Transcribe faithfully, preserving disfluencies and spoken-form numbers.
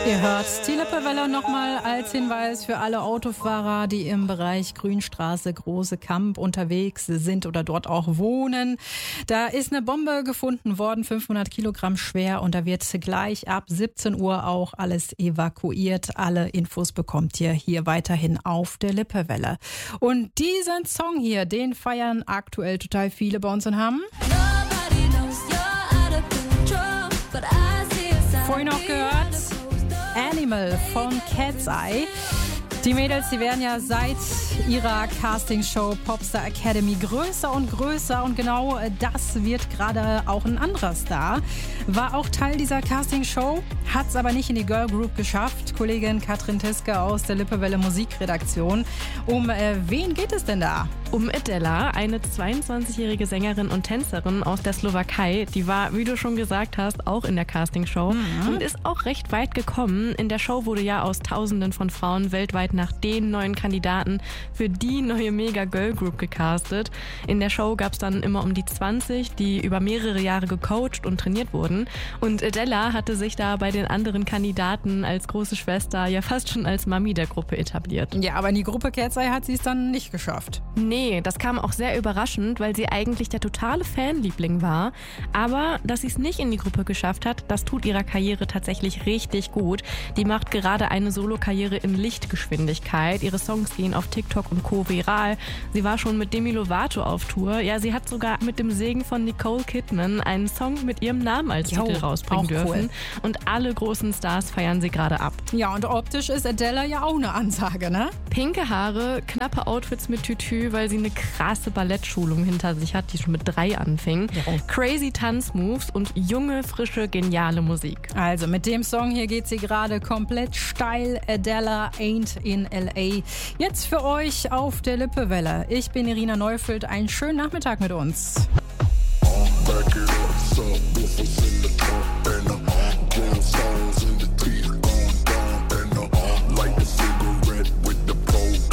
Ihr hört die Lippewelle nochmal als Hinweis für alle Autofahrer, die im Bereich Grünstraße, Große Kamp unterwegs sind oder dort auch wohnen. Da ist eine Bombe gefunden worden, fünfhundert Kilogramm schwer, und da wird gleich ab siebzehn Uhr auch alles evakuiert. Alle Infos bekommt ihr hier weiterhin auf der Lippewelle. Und diesen Song hier, den feiern aktuell total viele bei uns in Hamm. Vorhin noch gehört Animal von Cat's Eye. Die Mädels, die werden ja seit ihrer Castingshow Popstar Academy größer und größer, und genau das wird gerade auch ein anderer Star. War auch Teil dieser Castingshow, hat es aber nicht in die Girl Group geschafft. Kollegin Katrin Tiske aus der Lippewelle Musikredaktion. Um äh, wen geht es denn da? Um Edela, eine zweiundzwanzigjährige Sängerin und Tänzerin aus der Slowakei. Die war, wie du schon gesagt hast, auch in der Castingshow mhm. und ist auch recht weit gekommen. In der Show wurde ja aus Tausenden von Frauen weltweit nach den neuen Kandidaten für die neue Mega-Girl Group gecastet. In der Show gab es dann immer um die zwanzig, die über mehrere Jahre gecoacht und trainiert wurden. Und Edela hatte sich da bei den anderen Kandidaten als große Schwester ja fast schon als Mami der Gruppe etabliert. Ja, aber in die Gruppe Cat's Eye hat sie es dann nicht geschafft. Nee, das kam auch sehr überraschend, weil sie eigentlich der totale Fanliebling war. Aber dass sie es nicht in die Gruppe geschafft hat, das tut ihrer Karriere tatsächlich richtig gut. Die macht gerade eine Solo-Karriere in Lichtgeschwindigkeit. Ihre Songs gehen auf TikTok und Co. viral. Sie war schon mit Demi Lovato auf Tour. Ja, sie hat sogar mit dem Segen von Nicole Kidman einen Song mit ihrem Namen als jo, Titel rausbringen dürfen. Cool. Und alle großen Stars feiern sie gerade ab. Ja, und optisch ist Edela ja auch eine Ansage, ne? Pinke Haare, knappe Outfits mit Tütü, weil sie eine krasse Ballettschulung hinter sich hat, die schon mit drei anfing. Ja. Crazy Tanzmoves und junge, frische, geniale Musik. Also mit dem Song hier geht sie gerade komplett steil. Edela Ain't in L A. Jetzt für euch auf der Lippewelle. Ich bin Irina Neufeld. Einen schönen Nachmittag mit uns. Back it up, some woofers in the trunk and a ground sound.